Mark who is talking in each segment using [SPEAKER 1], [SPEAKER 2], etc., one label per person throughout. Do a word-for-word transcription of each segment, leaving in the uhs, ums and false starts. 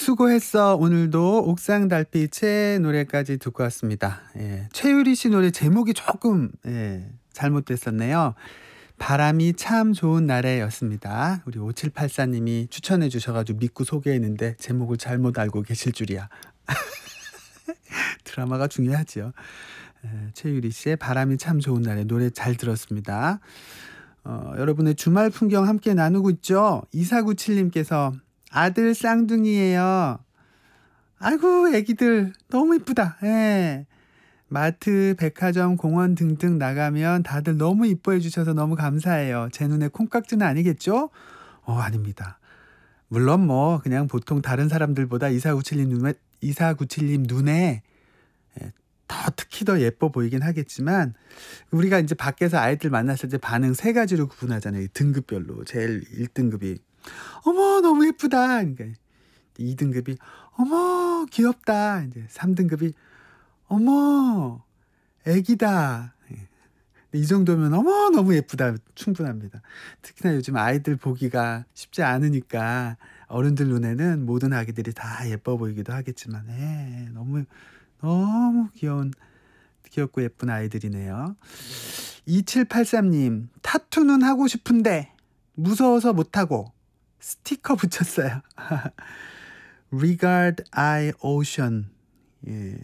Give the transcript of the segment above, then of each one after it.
[SPEAKER 1] 수고했어. 오늘도 옥상 달빛의 노래까지 듣고 왔습니다. 예, 최유리 씨 노래 제목이 조금 예, 잘못됐었네요. 바람이 참 좋은 날에였습니다. 우리 오칠팔사 님이 추천해 주셔가지고 믿고 소개했는데 제목을 잘못 알고 계실 줄이야. 드라마가 중요하죠. 예, 최유리 씨의 바람이 참 좋은 날에 노래 잘 들었습니다. 어, 여러분의 주말 풍경 함께 나누고 있죠. 이사구칠 님께서 아들 쌍둥이에요. 아이고 애기들 너무 이쁘다. 예. 마트, 백화점, 공원 등등 나가면 다들 너무 이뻐해 주셔서 너무 감사해요. 제 눈에 콩깍지는 아니겠죠? 어, 아닙니다. 물론 뭐 그냥 보통 다른 사람들보다 이사구칠 님 눈에, 이사구칠 님 눈에 예, 더 특히 더 예뻐 보이긴 하겠지만 우리가 이제 밖에서 아이들 만났을 때 반응 세 가지로 구분하잖아요. 등급별로. 제일 일 등급이 어머 너무 예쁘다. 그러니까 이 등급이 어머 귀엽다. 이제 삼 등급이 어머 애기다. 이 정도면 어머 너무 예쁘다 충분합니다. 특히나 요즘 아이들 보기가 쉽지 않으니까 어른들 눈에는 모든 아기들이 다 예뻐 보이기도 하겠지만 에, 너무 너무 귀여운 귀엽고 예쁜 아이들이네요. 이칠팔삼 님 타투는 하고 싶은데 무서워서 못하고 스티커 붙였어요. Regard I Ocean. 예.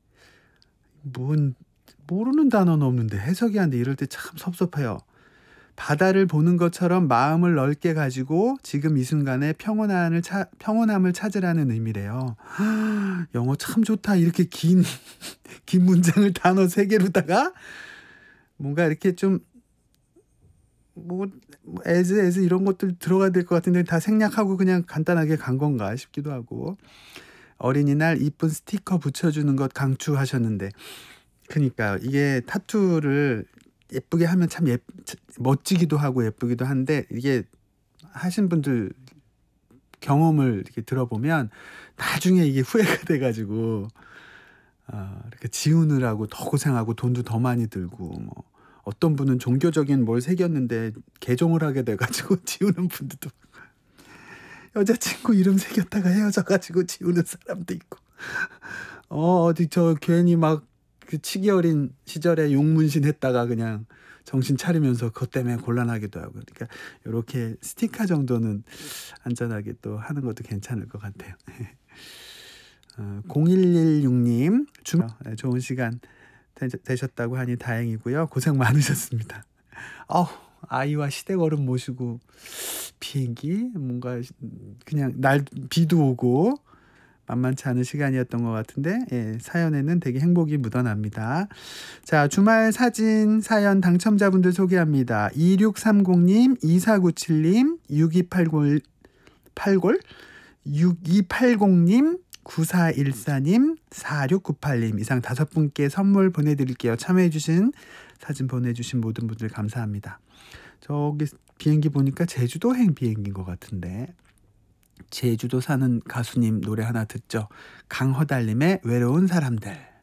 [SPEAKER 1] 뭔 모르는 단어는 없는데 해석이 안 돼. 이럴 때 참 섭섭해요. 바다를 보는 것처럼 마음을 넓게 가지고 지금 이 순간에 평온함을, 차, 평온함을 찾으라는 의미래요. 영어 참 좋다. 이렇게 긴, 긴 문장을 단어 세 개로다가 뭔가 이렇게 좀 뭐, 뭐 as, as 이런 것들 들어가야 될 것 같은데 다 생략하고 그냥 간단하게 간 건가 싶기도 하고. 어린이날 이쁜 스티커 붙여주는 것 강추하셨는데 그러니까 이게 타투를 예쁘게 하면 참 예, 멋지기도 하고 예쁘기도 한데 이게 하신 분들 경험을 이렇게 들어보면 나중에 이게 후회가 돼가지고 어, 이렇게 지우느라고 더 고생하고 돈도 더 많이 들고 뭐 어떤 분은 종교적인 뭘 새겼는데 개종을 하게 돼가지고 지우는 분들도 여자친구 이름 새겼다가 헤어져가지고 지우는 사람도 있고 어 어디 저 괜히 막 그 치기 어린 시절에 용문신 했다가 그냥 정신 차리면서 그것 때문에 곤란하기도 하고 그러니까 이렇게 스티커 정도는 안전하게 또 하는 것도 괜찮을 것 같아요. 어, 공일일육 님 주말 좋은 시간 되셨다고 하니 다행이고요. 고생 많으셨습니다. 어, 아이와 시댁어른 모시고 비행기 뭔가 그냥 날 비도 오고 만만치 않은 시간이었던 것 같은데 예, 사연에는 되게 행복이 묻어납니다. 자, 주말 사진 사연 당첨자분들 소개합니다. 이육삼공 님, 이사구칠 님, 육이팔공, 육이팔공 님, 구사일사 님, 사육구팔 님 이상 다섯 분께 선물 보내드릴게요. 참여해주신 사진 보내주신 모든 분들 감사합니다. 저기 비행기 보니까 제주도행 비행기인 것 같은데 제주도 사는 가수님 노래 하나 듣죠. 강허달님의 외로운 사람들.